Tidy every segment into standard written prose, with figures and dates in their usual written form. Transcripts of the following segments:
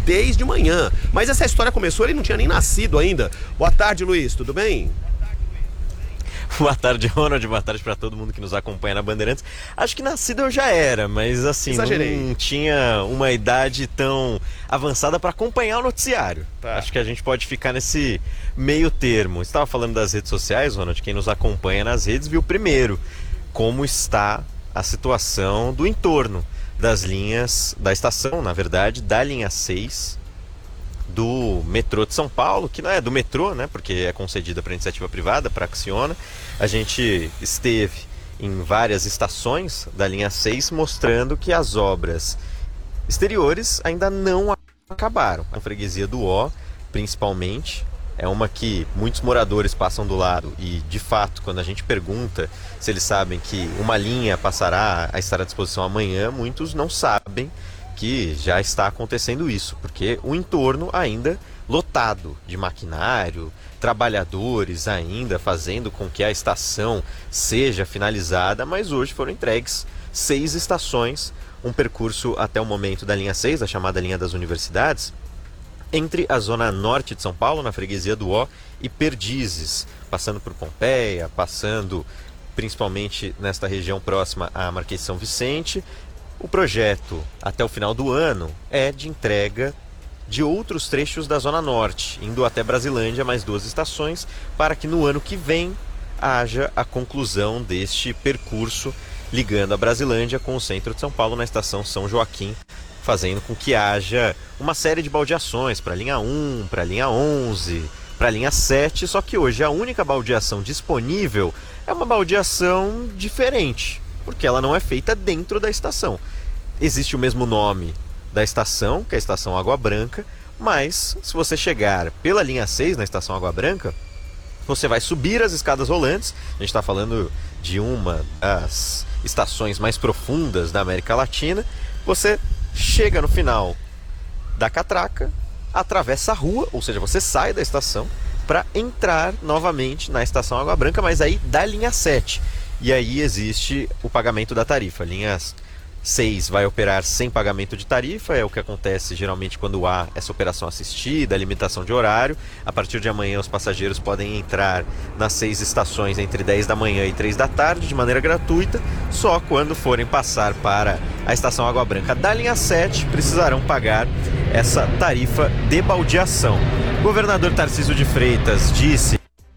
desde manhã. Mas essa história começou, ele não tinha nem nascido ainda. Boa tarde, Luiz, tudo bem? Boa tarde, Ronald. Boa tarde para todo mundo que nos acompanha na Bandeirantes. Acho que nascido eu já era, mas assim, exagerei. Não tinha uma idade tão avançada para acompanhar o noticiário. Tá. Acho que a gente pode ficar nesse meio termo. Estava falando das redes sociais, Ronald. Quem nos acompanha nas redes viu primeiro como está a situação do entorno das linhas, da estação, na verdade, da linha 6 do metrô de São Paulo, que não é do metrô, né, porque é concedida para iniciativa privada, para a Acciona. A gente esteve em várias estações da linha 6 mostrando que as obras exteriores ainda não acabaram. A freguesia do Ó, principalmente, é uma que muitos moradores passam do lado e, de fato, quando a gente pergunta se eles sabem que uma linha passará a estar à disposição amanhã, muitos não sabem que já está acontecendo isso, porque o entorno ainda lotado de maquinário, trabalhadores ainda fazendo com que a estação seja finalizada, mas hoje foram entregues 6 estações, um percurso até o momento da linha 6, a chamada linha das universidades, entre a zona norte de São Paulo, na freguesia do Ó, e Perdizes, passando por Pompeia, passando principalmente nesta região próxima à Marquês de São Vicente. O projeto, até o final do ano, é de entrega de outros trechos da Zona Norte, indo até Brasilândia, mais 2 estações, para que no ano que vem haja a conclusão deste percurso ligando a Brasilândia com o centro de São Paulo na estação São Joaquim, fazendo com que haja uma série de baldeações para a linha 1, para a linha 11, para a linha 7, só que hoje a única baldeação disponível é uma baldeação diferente, porque ela não é feita dentro da estação. Existe o mesmo nome da estação, que é a estação Água Branca, mas se você chegar pela linha 6 na estação Água Branca, você vai subir as escadas rolantes. A gente está falando de uma das estações mais profundas da América Latina. Você chega no final da catraca, atravessa a rua, ou seja, você sai da estação para entrar novamente na estação Água Branca, mas aí da linha 7. E aí existe o pagamento da tarifa. Linha 6 vai operar sem pagamento de tarifa, é o que acontece geralmente quando há essa operação assistida, limitação de horário. A partir de amanhã os passageiros podem entrar nas 6 estações entre 10 da manhã e 3 da tarde de maneira gratuita, só quando forem passar para a estação Água Branca da linha 7 precisarão pagar essa tarifa de baldeação. O governador Tarcísio de Freitas disse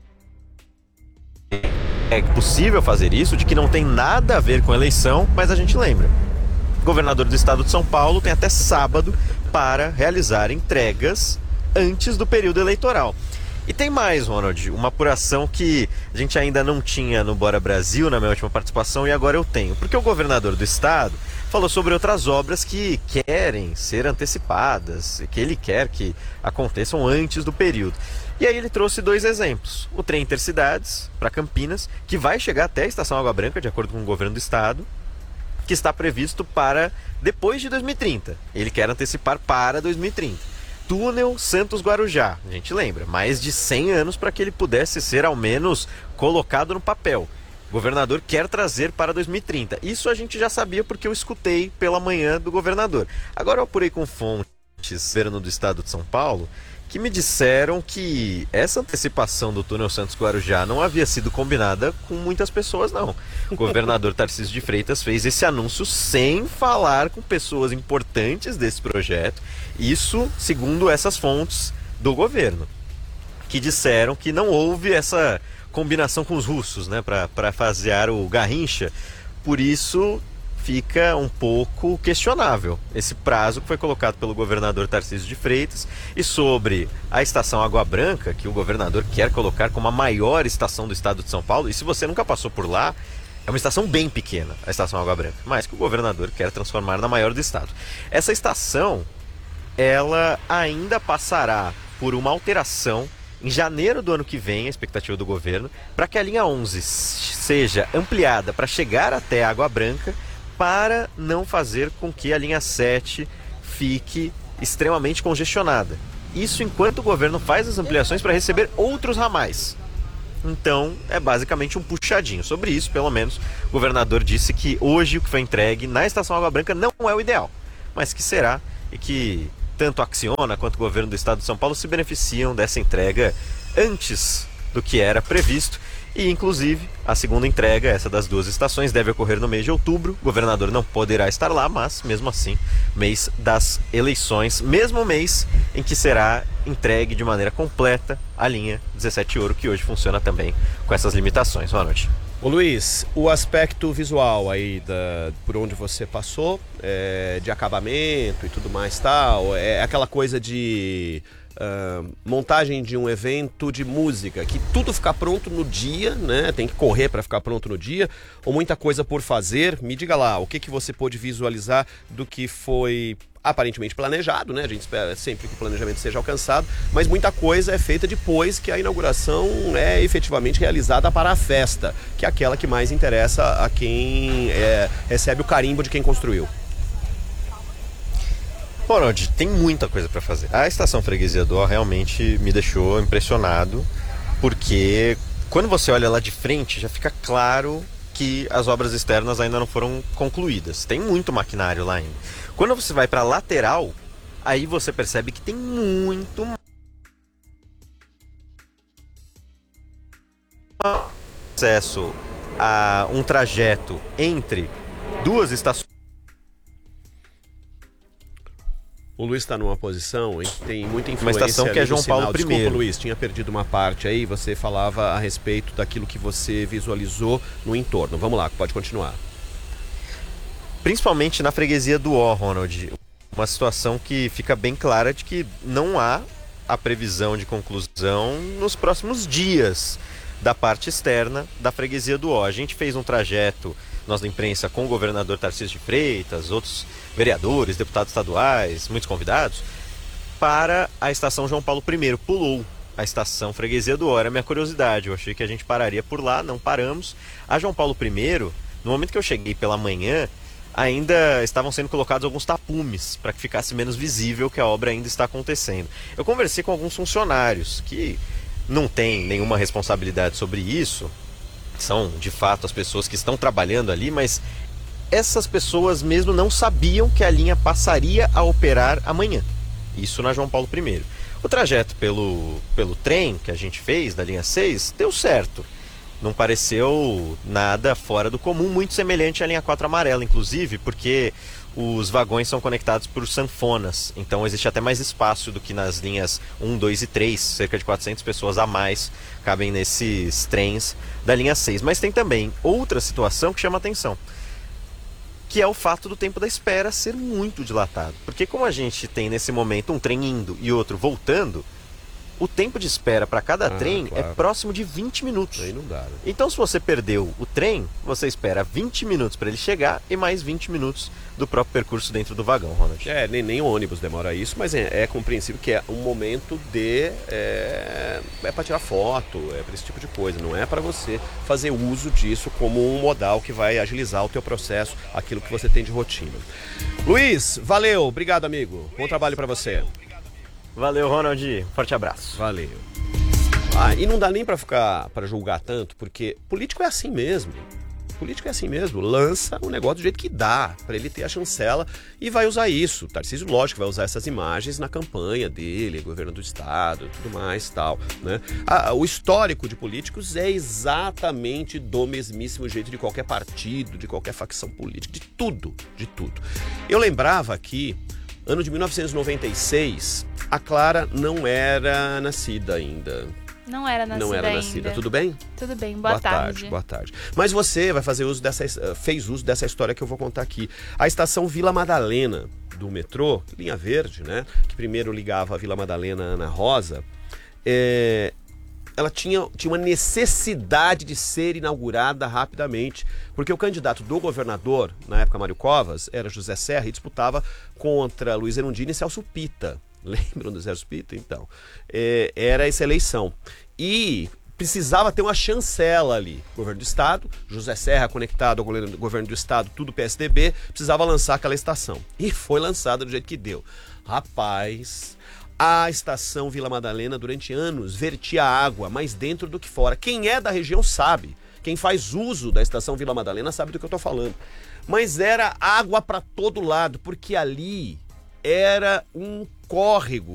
é possível fazer isso, de que não tem nada a ver com a eleição, mas a gente lembra. O governador do estado de São Paulo tem até sábado para realizar entregas antes do período eleitoral. E tem mais, Ronald, uma apuração que a gente ainda não tinha no Bora Brasil, na minha última participação, e agora eu tenho. Porque o governador do estado falou sobre outras obras que querem ser antecipadas, que ele quer que aconteçam antes do período. E aí ele trouxe 2 exemplos. O trem Intercidades, para Campinas, que vai chegar até a estação Água Branca, de acordo com o governo do estado, que está previsto para depois de 2030. Ele quer antecipar para 2030. Túnel Santos-Guarujá, a gente lembra, mais de 100 anos para que ele pudesse ser ao menos colocado no papel. O governador quer trazer para 2030. Isso a gente já sabia porque eu escutei pela manhã do governador. Agora eu apurei com fontes do estado de São Paulo que me disseram que essa antecipação do túnel Santos-Guarujá não havia sido combinada com muitas pessoas, não. O governador Tarcísio de Freitas fez esse anúncio sem falar com pessoas importantes desse projeto. Isso segundo essas fontes do governo, que disseram que não houve essa combinação com os russos, né, para fazer o Garrincha. Por isso fica um pouco questionável esse prazo que foi colocado pelo governador Tarcísio de Freitas. E sobre a estação Água Branca, que o governador quer colocar como a maior estação do estado de São Paulo, e se você nunca passou por lá, é uma estação bem pequena, a estação Água Branca, mas que o governador quer transformar na maior do estado. Essa estação, ela ainda passará por uma alteração em janeiro do ano que vem, a expectativa do governo, para que a linha 11 seja ampliada para chegar até a Água Branca, para não fazer com que a linha 7 fique extremamente congestionada. Isso enquanto o governo faz as ampliações para receber outros ramais. Então, é basicamente um puxadinho. Sobre isso, pelo menos, o governador disse que hoje o que foi entregue na estação Água Branca não é o ideal, mas que será e que tanto a Acciona quanto o governo do estado de São Paulo se beneficiam dessa entrega antes do que era previsto. E, inclusive, a segunda entrega, essa das 2 estações, deve ocorrer no mês de outubro. O governador não poderá estar lá, mas, mesmo assim, mês das eleições, mesmo mês em que será entregue de maneira completa a linha 17 Ouro, que hoje funciona também com essas limitações. Boa noite. Ô Luiz, o aspecto visual aí por onde você passou, de acabamento e tudo mais tal, é aquela coisa de montagem de um evento de música, que tudo ficar pronto no dia, né? Tem que correr para ficar pronto no dia, ou muita coisa por fazer. Me diga lá, o que você pôde visualizar do que foi aparentemente planejado, né? A gente espera sempre que o planejamento seja alcançado, mas muita coisa é feita depois que a inauguração é efetivamente realizada para a festa, que é aquela que mais interessa a quem recebe o carimbo de quem construiu. Ronald, tem muita coisa para fazer. A estação Freguesia do Ó realmente me deixou impressionado, porque quando você olha lá de frente, já fica claro que as obras externas ainda não foram concluídas. Tem muito maquinário lá ainda. Quando você vai para a lateral, aí você percebe que tem muito acesso a um trajeto entre 2 estações. O Luiz está numa posição em que tem muita influência. Uma estação que é João Paulo I. Desculpa, Luiz, tinha perdido uma parte aí. Você falava a respeito daquilo que você visualizou no entorno. Vamos lá, pode continuar. Principalmente na Freguesia do Ó, Ronald. Uma situação que fica bem clara de que não há a previsão de conclusão nos próximos dias da parte externa da Freguesia do Ó. A gente fez um trajeto, nós da imprensa, com o governador Tarcísio de Freitas, outros vereadores, deputados estaduais, muitos convidados, para a estação João Paulo I. Pulou a estação Freguesia do Ó. Era a minha curiosidade, eu achei que a gente pararia por lá, não paramos. A João Paulo I, no momento que eu cheguei pela manhã, ainda estavam sendo colocados alguns tapumes para que ficasse menos visível que a obra ainda está acontecendo. Eu conversei com alguns funcionários que não têm nenhuma responsabilidade sobre isso, são de fato as pessoas que estão trabalhando ali, mas essas pessoas mesmo não sabiam que a linha passaria a operar amanhã. Isso na João Paulo I. O trajeto pelo trem que a gente fez, da linha 6, deu certo. Não pareceu nada fora do comum, muito semelhante à linha 4 amarela, inclusive, porque os vagões são conectados por sanfonas, então existe até mais espaço do que nas linhas 1, 2 e 3, cerca de 400 pessoas a mais cabem nesses trens da linha 6. Mas tem também outra situação que chama atenção, que é o fato do tempo da espera ser muito dilatado. Porque como a gente tem nesse momento um trem indo e outro voltando, o tempo de espera para cada trem é próximo de 20 minutos. Aí não dá, né? Então, se você perdeu o trem, você espera 20 minutos para ele chegar e mais 20 minutos do próprio percurso dentro do vagão, Ronald. Nem o ônibus demora isso, mas é compreensível que é um momento é para tirar foto, é para esse tipo de coisa. Não é para você fazer uso disso como um modal que vai agilizar o teu processo, aquilo que você tem de rotina. Luiz, valeu, obrigado, amigo. Bom trabalho para você. Valeu, Ronald. Forte abraço. Valeu. E não dá nem para julgar tanto, porque político é assim mesmo. Político é assim mesmo. Lança o negócio do jeito que dá, para ele ter a chancela e vai usar isso. Tarcísio, lógico, vai usar essas imagens na campanha dele, governo do estado, tudo mais, tal, né? O histórico de políticos é exatamente do mesmíssimo jeito de qualquer partido, de qualquer facção política, de tudo, de tudo. Eu lembrava aqui, ano de 1996, a Clara não era nascida ainda. Não era nascida ainda. Tudo bem? Tudo bem, boa tarde. Boa tarde. Mas você vai fazer fez uso dessa história que eu vou contar aqui. A estação Vila Madalena do metrô, linha verde, né? Que primeiro ligava a Vila Madalena a Ana Rosa, ela tinha uma necessidade de ser inaugurada rapidamente, porque o candidato do governador, na época Mário Covas, era José Serra e disputava contra Luiz Erundina e Celso Pitta. Lembram do Celso Pitta? Então, era essa eleição. E precisava ter uma chancela ali. Governo do Estado, José Serra conectado ao governo do Estado, tudo PSDB, precisava lançar aquela estação. E foi lançada do jeito que deu. Rapaz, a estação Vila Madalena durante anos vertia água mais dentro do que fora. Quem é da região sabe. Quem faz uso da estação Vila Madalena sabe do que eu estou falando. Mas era água para todo lado, porque ali era um córrego